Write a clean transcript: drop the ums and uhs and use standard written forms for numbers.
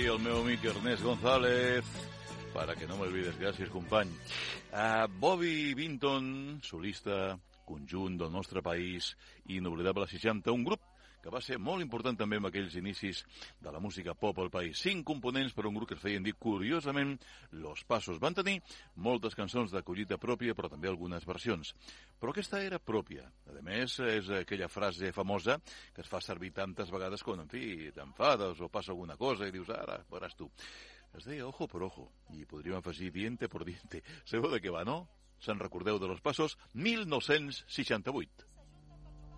el meu amic Ernest González, para que no m'olvides, gràcies, company. Bobby Vinton, solista, conjunt del nostre país, Inoblidable 60, un grup que va ser molt important també en aquells inicis de la música pop al país. 5 components per un grup que es feien dir, curiosament, Los Passos. Van tenir moltes cançons de collita pròpia, però també algunes versions. Però aquesta era pròpia. A més, és aquella frase famosa que es fa servir tantes vegades quan, en fi, t'enfades o passa alguna cosa i dius, ara, veuràs tu. Es deia ojo por ojo, i podríem afegir diente por diente. Sabeu de què va, no? Se'n recordeu de Los Passos? 1968.